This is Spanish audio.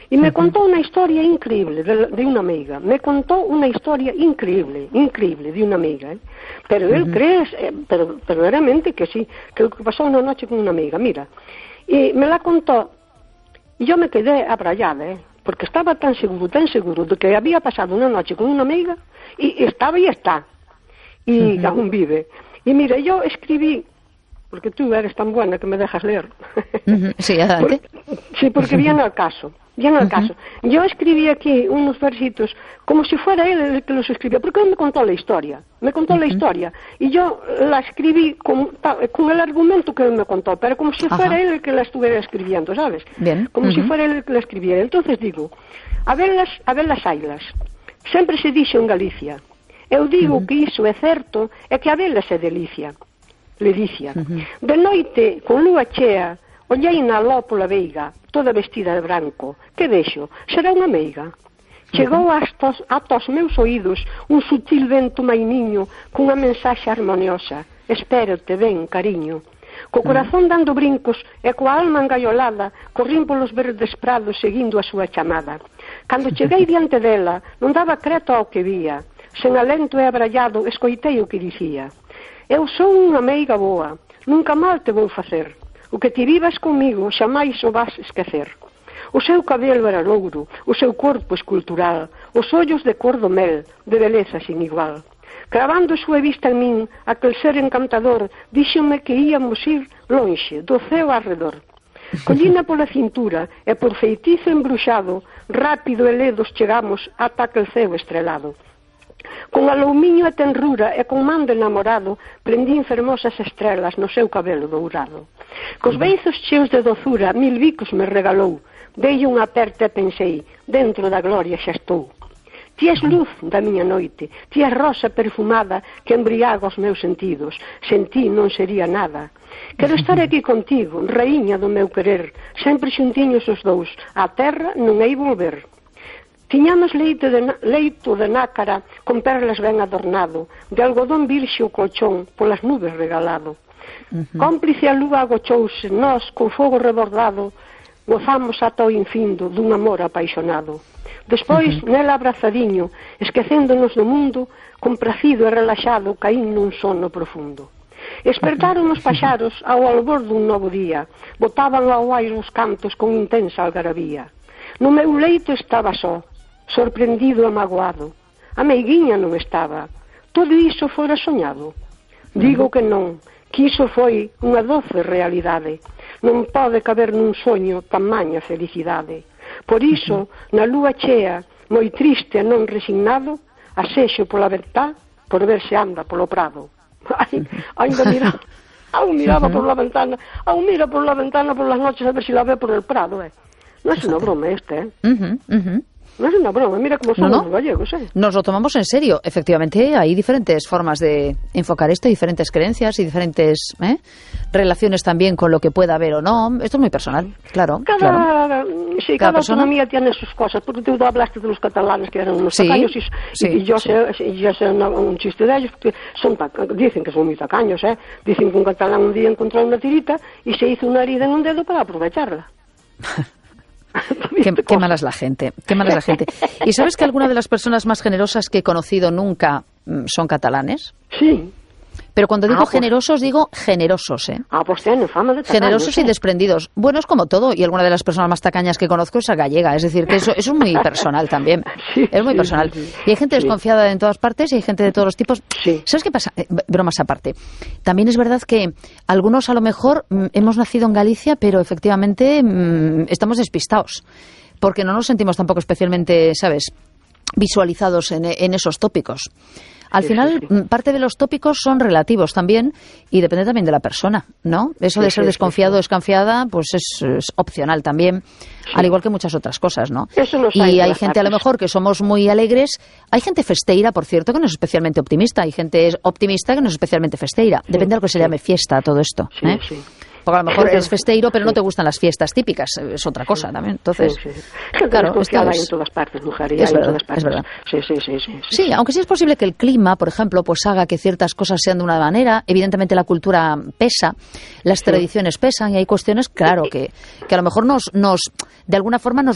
Y me contó una historia increíble de una amiga. Me contó una historia increíble de una amiga. Pero él cree, pero verdaderamente que sí, que pasó una noche con una amiga. Mira, y me la contó, y yo me quedé abrayada, porque estaba tan seguro de que había pasado una noche con una amiga, y estaba y está, y aún vive. Y mira, yo escribí, porque tú eres tan buena que me dejas leer. Sí, adelante. Porque viene al caso. Yo escribí aquí unos versitos como si fuera él el que los escribía, porque él me contó la historia, y yo la escribí con el argumento que él me contó, pero como si fuera él el que la estuviera escribiendo, ¿sabes? Bien. Como si fuera él el que la escribiera. Entonces digo, a ver las ailas, sempre se dixo en Galicia, eu digo que iso é certo, é que a velas é delicia. De noite, con lúa chea, ollei na aló pola veiga, toda vestida de branco. Que vexo? Será unha meiga. Chegou atos meus oídos un sutil vento mainiño cunha mensaxe harmoniosa. Espérote, ven, cariño. Co corazón dando brincos e coa alma engaiolada, corrín polos verdes prados seguindo a súa chamada. Cando cheguei diante dela, non daba creto ao que vía. Sen alento e abrallado, escoitei o que dicía. Eu son unha meiga boa, nunca mal te vou facer. O que ti vivas comigo xamais o vas esquecer. O seu cabelo era louro, o seu corpo escultural, os ollos de cor do mel, de beleza sin igual. Cravando a súa vista en min, aquel ser encantador, díxome que íamos ir lonxe, do ceo arredor. Collina pola cintura e por feitizo embruxado, rápido e ledos chegamos ata aquel ceo estrelado. Con aloumiño e tenrura e con man de namorado, prendín fermosas estrelas no seu cabelo dourado. Cos beizos cheos de dozura, 1000 bicos me regalou. Dei unha aperta e pensei, dentro da gloria xa estou. Ti és luz da miña noite, ti és rosa perfumada que embriaga os meus sentidos. Sen ti non sería nada. Quero estar aquí contigo, raíña do meu querer, sempre xuntiños os dous, á terra non hei volver. Tiñamos leito de nácara con perlas ben adornado, de algodón virxe o colchón polas nubes regalado. Cómplice a lúa agochouse, nós, con fogo rebordado, gozamos ata o infindo dun amor apaixonado. Despois, nela abrazadiño, esquecéndonos do mundo, compracido e relaxado, caín nun sono profundo. Espertaron os paxaros ao albor dun novo día, botaban ao aire os cantos con intensa algarabía. No meu leito estaba só, sorprendido e magoado. A meiguiña non estaba. Todo iso fora soñado? Digo que non, que iso foi unha doce realidade. Non pode caber nun soño tan maña felicidade. Por iso, na lúa chea, moi triste e non resignado, asexo pola verdad, por ver se anda polo prado. Ainda mira, aún miraba por la ventana, aún mira por la ventana por las noches a ver si la ve por el prado, No es una broma No es una broma, mira cómo somos los gallegos, Nos lo tomamos en serio. Efectivamente, hay diferentes formas de enfocar esto, diferentes creencias y diferentes relaciones también con lo que pueda haber o no. Esto es muy personal, claro. Cada autonomía tiene sus cosas, porque tú hablaste de los catalanes que eran unos tacaños y yo sé un chiste de ellos, porque dicen que son muy tacaños, Dicen que un catalán un día encontró una tirita y se hizo una herida en un dedo para aprovecharla. Qué mala es la gente, ¿Y sabes que algunas de las personas más generosas que he conocido nunca son catalanes? Sí. Pero cuando digo generosos, digo generosos, pues tienen fama de tacaños. Generosos y desprendidos. Bueno, es como todo, y alguna de las personas más tacañas que conozco es gallega, es decir, que eso es muy personal también. Es muy personal. Y hay gente desconfiada en todas partes y hay gente de todos los tipos. ¿Sabes qué pasa? Bromas aparte. También es verdad que algunos a lo mejor hemos nacido en Galicia, pero efectivamente estamos despistados, porque no nos sentimos tampoco especialmente, ¿sabes?, visualizados en esos tópicos. Al final, parte de los tópicos son relativos también y depende también de la persona, ¿no? Eso de ser desconfiado o desconfiada, pues es opcional también, al igual que muchas otras cosas, ¿no? Y hay gente a lo mejor que somos muy alegres. Hay gente festeira, por cierto, que no es especialmente optimista. Hay gente optimista que no es especialmente festeira. Depende de lo que se llame fiesta, todo esto, Porque a lo mejor eres festeiro, pero no te gustan las fiestas típicas. Es otra cosa también. Entonces, claro, hay en todas partes, mujer. Es verdad. Sí, aunque sí es posible que el clima, por ejemplo, pues haga que ciertas cosas sean de una manera. Evidentemente la cultura pesa, las tradiciones pesan y hay cuestiones, claro, que a lo mejor de alguna forma nos